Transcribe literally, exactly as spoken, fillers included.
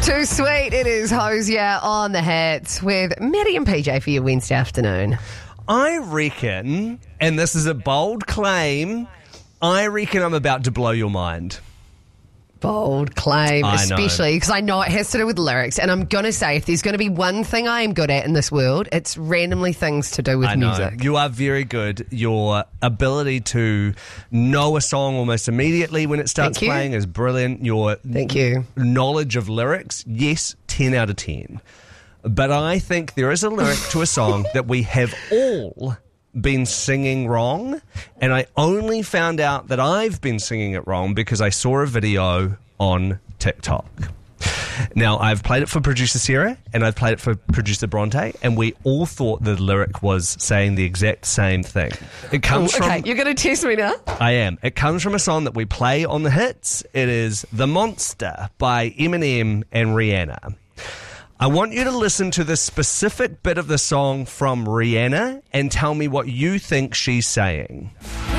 Too sweet. It is Hosier on the Hits with Maddie and P J for your Wednesday afternoon. I reckon, and this is a bold claim, I reckon I'm about to blow your mind. Bold claim, I especially because I know it has to do with lyrics. And I'm going to say, if there's going to be one thing I am good at in this world, it's randomly things to do with I know. music. You are very good. Your ability to know a song almost immediately when it starts Thank you. playing is brilliant. Your Thank you. knowledge of lyrics, yes, ten out of ten. But I think there is a lyric to a song that we have all been singing wrong, and I only found out that I've been singing it wrong because I saw a video on TikTok. Now, I've played it for producer Sarah and I've played it for producer Bronte, and we all thought the lyric was saying the exact same thing. It comes Oh, okay, from... you're going to test me now? I am. It comes from a song that we play on the hits. It is The Monster by Eminem and Rihanna. I want you to listen to the specific bit of the song from Rihanna and tell me what you think she's saying.